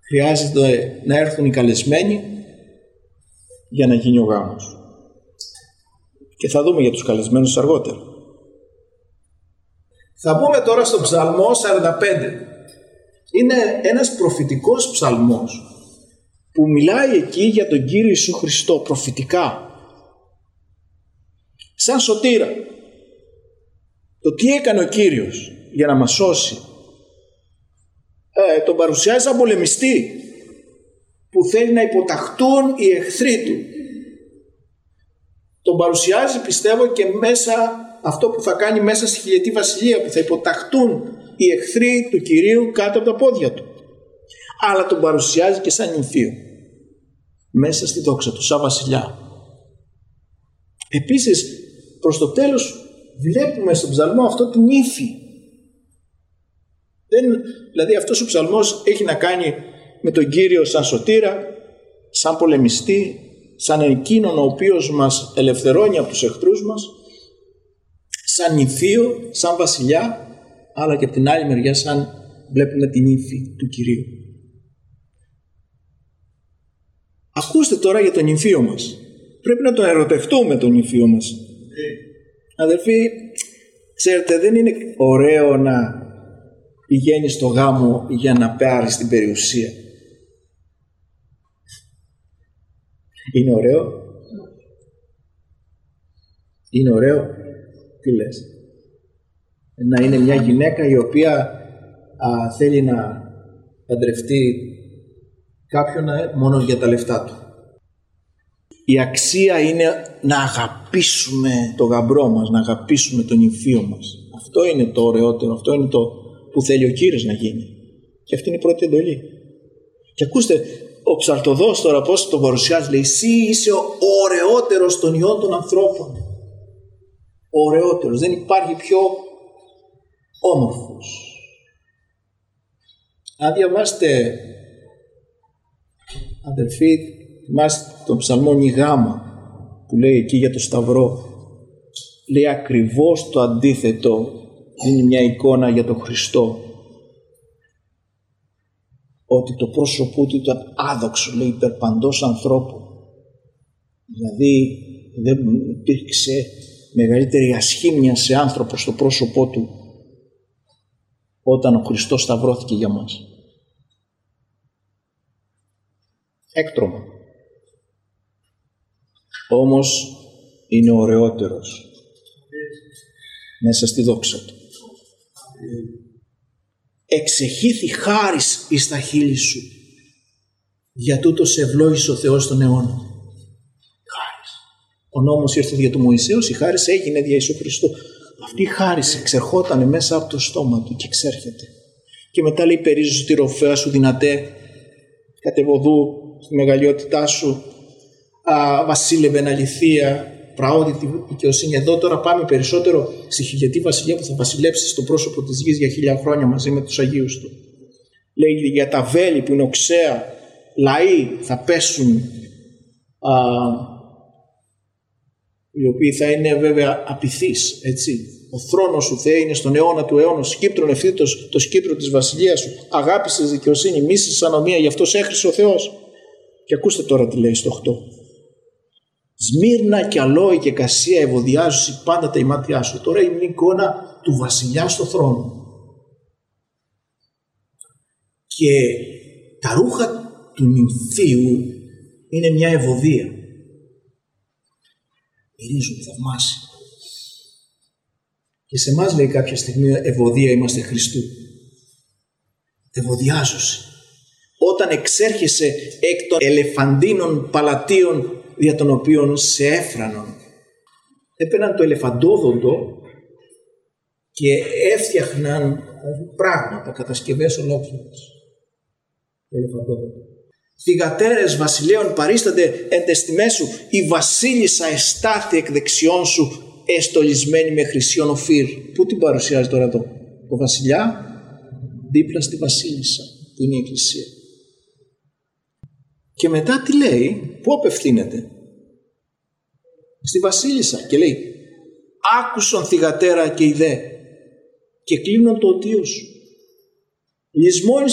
χρειάζεται να έρθουν οι καλεσμένοι για να γίνει ο γάμος. Και θα δούμε για τους καλεσμένους αργότερα. Θα μπούμε τώρα στο Ψαλμό 45. Είναι ένας προφητικός ψαλμός που μιλάει εκεί για τον Κύριο Ιησού Χριστό προφητικά, σαν σωτήρα. Το τι έκανε ο Κύριος για να μας σώσει. Τον παρουσιάζει σαν πολεμιστή που θέλει να υποταχτούν οι εχθροί του. Τον παρουσιάζει, πιστεύω, και μέσα αυτό που θα κάνει μέσα στη χιλιετή βασιλεία, που θα υποταχτούν οι εχθροί του Κυρίου κάτω από τα πόδια του. Αλλά τον παρουσιάζει και σαν νυμφίο μέσα στη δόξα του, σαν βασιλιά. Επίσης, προς το τέλος βλέπουμε στον ψαλμό αυτό την ύφη. Δηλαδή αυτός ο ψαλμός έχει να κάνει με τον Κύριο σαν σωτήρα, σαν πολεμιστή, σαν εκείνον ο οποίος μας ελευθερώνει από τους εχθρούς μας, σαν νυμφίο, σαν βασιλιά, αλλά και από την άλλη μεριά σαν βλέπουμε την ύφη του Κυρίου. Ακούστε τώρα για τον νυμφίο μας. Πρέπει να τον ερωτευτούμε τον νυμφίο μας. Αδελφοί, ξέρετε, δεν είναι ωραίο να πηγαίνεις στο γάμο για να πάρεις την περιουσία. Είναι ωραίο? Είναι ωραίο? Τι λες? Να είναι μια γυναίκα η οποία θέλει να παντρευτεί κάποιον μόνο για τα λεφτά του. Η αξία είναι να αγαπήσουμε το γαμπρό μας, να αγαπήσουμε τον νυμφίο μας. Αυτό είναι το ωραιότερο, αυτό είναι το που θέλει ο Κύριος να γίνει. Και αυτή είναι η πρώτη εντολή. Και ακούστε, ο ψαλτοδός τώρα πώς το παρουσιάζει, λέει: εσύ είσαι ο ωραιότερος των ιών των ανθρώπων. Ο ωραιότερος, δεν υπάρχει πιο όμορφος. Αν διαβάσετε, αδελφοί, θυμάστε τον ψαλμό Νιγάμα που λέει εκεί για το Σταυρό, λέει ακριβώς το αντίθετο, είναι μια εικόνα για τον Χριστό, ότι το πρόσωπό του ήταν άδοξο, λέει, υπερπαντός ανθρώπου. Δηλαδή δεν υπήρξε μεγαλύτερη ασχήμια σε άνθρωπο στο πρόσωπό του όταν ο Χριστός σταυρώθηκε για μας. Έκτρωμα. Όμως είναι ωραιότερος μέσα στη δόξα του. Εξεχήθη χάρις εις τα χείλη σου, για τούτο σε ευλόγησε ο Θεός τον αιώνα. Χάρις. Ο νόμος ήρθε δια του Μωυσέως, η χάρις έγινε δια Ιησού Χριστού. Αυτή η χάρις εξερχόταν μέσα από το στόμα του και εξέρχεται. Και μετά λέει: περίζωσε τη ροφέα σου δυνατέ, κατεβοδού στη μεγαλειότητά σου, βασίλευε εν αληθεία, πραότητη δικαιοσύνη. Εδώ τώρα πάμε περισσότερο στη χιλιετή βασιλεία που θα βασιλέψει στο πρόσωπο της γης για 1000 χρόνια μαζί με τους Αγίους του. Λέει για τα βέλη που είναι οξέα λαοί θα πέσουν, οι οποίοι θα είναι βέβαια απειθείς, έτσι. Ο θρόνος σου, Θεέ, είναι στον αιώνα του αιώνος, σκύπτρον ευθύτως το σκύπτρο της βασιλείας σου, αγάπησες δικαιοσύνη, μίσησες ανομία, γι' αυτό σε έχρισε ο Θεός. Και ακούστε τώρα τι λέει στο 8. Σμύρνα και αλόη και κασία ευωδιάζουσι πάντα τα ημάτια σου. Τώρα είναι η εικόνα του βασιλιά στο θρόνο. Και τα ρούχα του νυμφίου είναι μια ευωδία. Μυρίζουν θαυμάσια. Και σε εμάς λέει κάποια στιγμή ευωδία είμαστε Χριστού. Ευωδιάζουσι. Όταν εξέρχεσαι εκ των ελεφαντίνων παλατίων δια των οποίων σε έφρανον. Έπαιρναν το ελεφαντόδοντο και έφτιαχναν πράγματα, κατασκευές ολόκληρες. Το ελεφαντόδοντο. Θυγατέρες βασιλέων παρίστανται εν τεστιμέ σου, η βασίλισσα εστάθη εκ δεξιών σου, εστολισμένη με χρυσίον οφύρ. Πού την παρουσιάζει τώρα το βασιλιά? Δίπλα στη βασίλισσα που είναι η Εκκλησία. Και μετά τι λέει? Πού απευθύνεται? Στη βασίλισσα και λέει: άκουσον θυγατέρα και ιδέ και κλείνουν το οτίο σου. Λυσμόνης